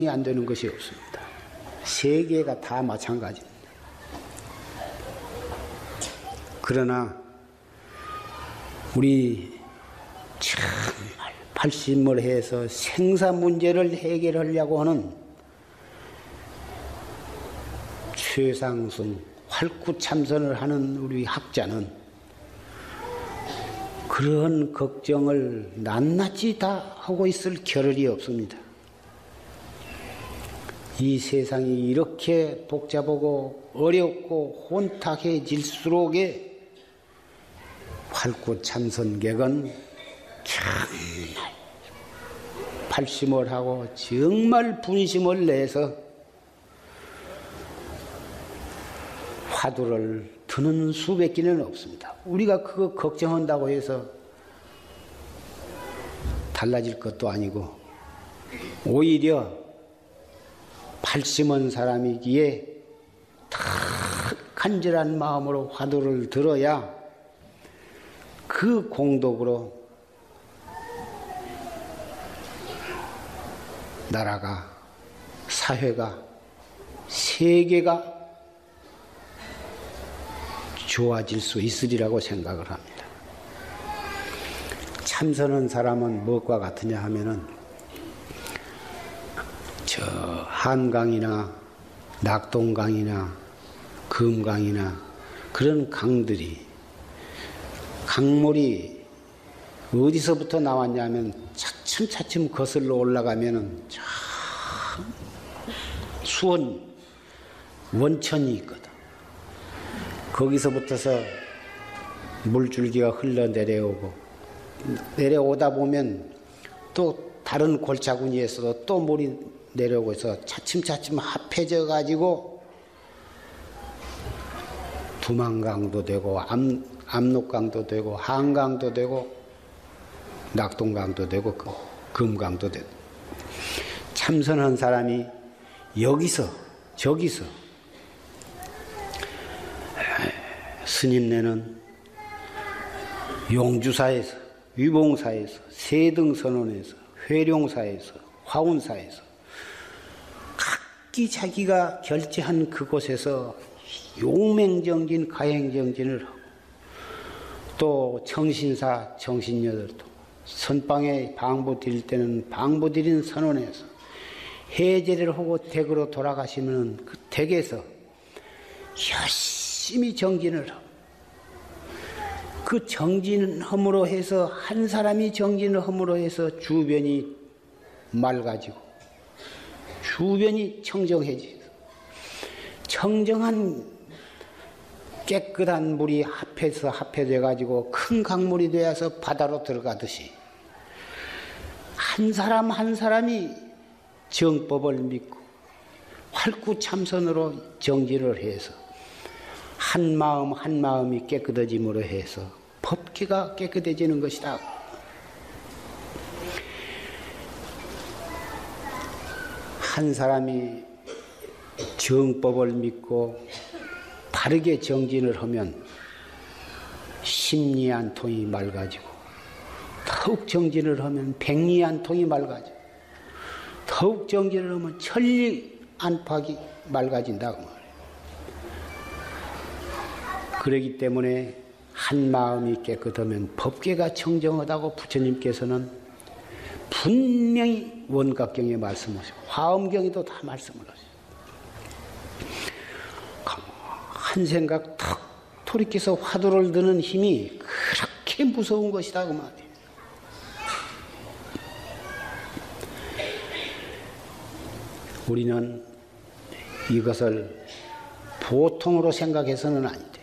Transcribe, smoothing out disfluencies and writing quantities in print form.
안 되는 것이 없습니다. 세계가 다 마찬가지입니다. 그러나 우리 정말 발심을 해서 생사 문제를 해결하려고 하는 최상승 활구참선을 하는 우리 학자는 그런 걱정을 낱낱이 다 하고 있을 겨를이 없습니다. 이 세상이 이렇게 복잡하고 어렵고 혼탁해질수록에 활구참선객은 정말 발심을 하고 정말 분심을 내서 화두를 드는 수밖에는 없습니다. 우리가 그거 걱정한다고 해서 달라질 것도 아니고 오히려 발심한 사람이기에 탁 간절한 마음으로 화두를 들어야 그 공덕으로 나라가, 사회가, 세계가 좋아질 수 있으리라고 생각을 합니다. 참선한 사람은 무엇과 같으냐 하면은 저 한강이나 낙동강이나 금강이나 그런 강들이 강물이 어디서부터 나왔냐면 차츰차츰 거슬러 올라가면은 저 수원 원천이 있거든. 거기서부터서 물줄기가 흘러내려오고 내려오다 보면 또 다른 골짜구니에서도 또 물이 내려오고 해서 차츰차츰 합해져 가지고 두만강도 되고 압록강도 되고 한강도 되고 낙동강도 되고 금강도 되고 참선한 사람이 여기서 저기서 스님네는 용주사에서 위봉사에서 세등선원에서 회룡사에서 화운사에서 각기 자기가 결제한 그곳에서 용맹정진 가행정진을 하고 또 정신사 정신여들도 선방에 방부 드릴 때는 방부 드린 선원에서 해제를 하고 댁으로 돌아가시면 그 댁에서 열심히 정진을 하고 그 정진함으로 해서 한 사람이 정진을 함으로 해서 주변이 맑아지고 주변이 청정해지고 청정한 깨끗한 물이 합해져 가지고 큰 강물이 되어서 바다로 들어가듯이 한 사람 한 사람이 정법을 믿고 활구참선으로 정진을 해서 한 마음 한 마음이 깨끗해짐으로 해서 법기가 깨끗해지는 것이다. 한 사람이 정법을 믿고 바르게 정진을 하면 십리안통이 맑아지고 더욱 정진을 하면 백리안통이 맑아지고 더욱 정진을 하면 천리안팎이 맑아진다고 말해요. 그러기 때문에 한 마음이 깨끗하면 법계가 청정하다고 부처님께서는 분명히 원각경에 말씀하시고 화엄경에도 다 말씀을 하시고 한 생각 탁 돌이켜서 화두를 드는 힘이 그렇게 무서운 것이다 그 말이에요. 우리는 이것을 보통으로 생각해서는 안 돼.